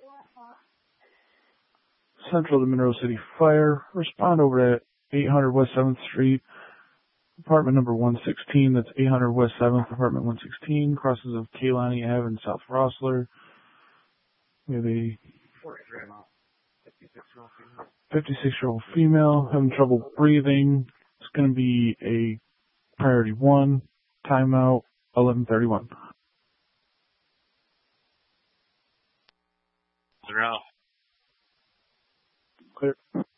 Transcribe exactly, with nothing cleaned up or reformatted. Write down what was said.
Central to Monroe City Fire. Respond over at eight hundred West seventh Street, apartment number one sixteen. That's eight hundred West seventh, apartment one sixteen. Crosses of Kaylani Ave and South Rossler. We have a fifty-six-year-old female having trouble breathing. It's going to be a priority one. Timeout eleven thirty-one. Zero. Clear.